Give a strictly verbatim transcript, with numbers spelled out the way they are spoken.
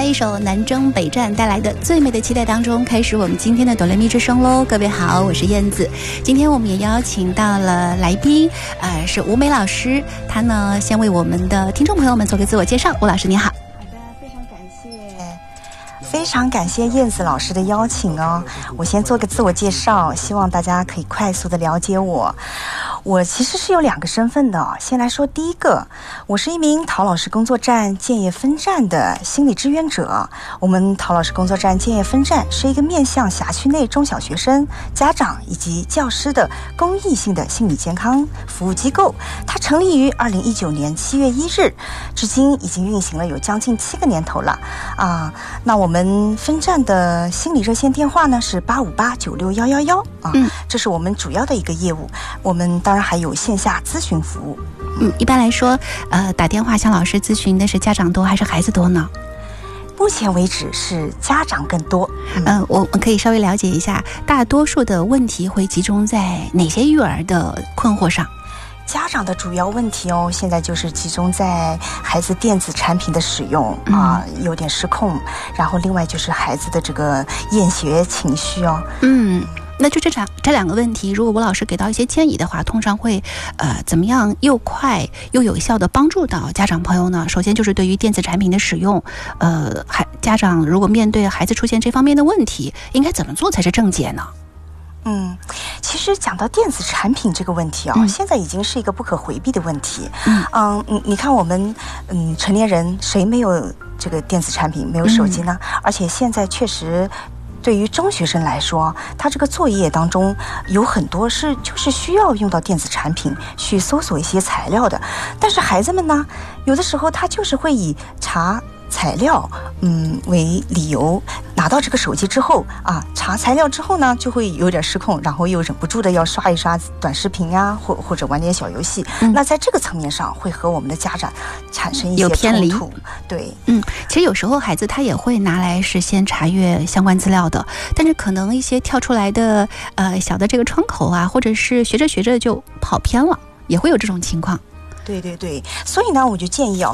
一首南征北战带来的最美的期待当中，开始我们今天的哆来咪之声喽。各位好，我是燕子。今天我们也邀请到了来宾，呃，是吴梅老师。他呢，先为我们的听众朋友们做个自我介绍。吴老师你好。 好的，非常感谢。非常感谢燕子老师的邀请哦。我先做个自我介绍，希望大家可以快速的了解我。我其实是有两个身份的哦。先来说第一个，我是一名陶老师工作站建业分站的心理志愿者。我们陶老师工作站建业分站是一个面向辖区内中小学生、家长以及教师的公益性的心理健康服务机构。它成立于二零一九年七月一日，至今已经运行了有将近七个年头了啊。那我们分站的心理热线电话呢是八五八九六幺幺幺啊， 嗯， 这是我们主要的一个业务。我们当然还有线下咨询服务。 嗯，一般来说，呃，打电话向老师咨询的是家长多还是孩子多呢？ 目前为止是家长更多。 嗯、呃，我们可以稍微了解一下，大多数的问题会集中在哪些育儿的困惑上？ 家长的主要问题哦，现在就是集中在孩子电子产品的使用啊、呃，有点失控，然后另外就是孩子的这个厌学情绪哦。 嗯。那就这两这两个问题，如果吴老师给到一些建议的话，通常会呃怎么样又快又有效的帮助到家长朋友呢？首先就是对于电子产品的使用，呃，孩家长如果面对孩子出现这方面的问题，应该怎么做才是正解呢？ 嗯，其实讲到电子产品这个问题啊、哦嗯，现在已经是一个不可回避的问题。嗯嗯，你你看我们嗯成年人谁没有这个电子产品，没有手机呢？嗯、而且现在确实。对于中学生来说，他这个作业当中有很多是就是需要用到电子产品去搜索一些材料的，但是孩子们呢，有的时候他就是会以查材料嗯为理由，拿到这个手机之后啊，查材料之后呢，就会有点失控，然后又忍不住的要刷一刷短视频啊，或或者玩点小游戏、嗯。那在这个层面上，会和我们的家长产生一些冲突。对， 嗯，其实有时候孩子他也会拿来事先查阅相关资料的，但是可能一些跳出来的呃小的这个窗口啊，或者是学着学着就跑偏了，也会有这种情况。 对对对，所以呢，我就建议哦，